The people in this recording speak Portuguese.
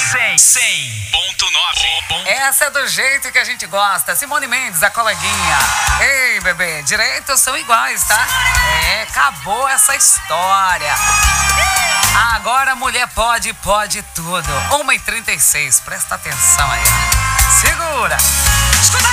100.9. Essa é do jeito que a gente gosta. Simone Mendes, a coleguinha. Ei, bebê, direitos são iguais, tá? Acabou essa história. Agora a mulher pode tudo. 1h36, presta atenção aí. Segura. Escuta.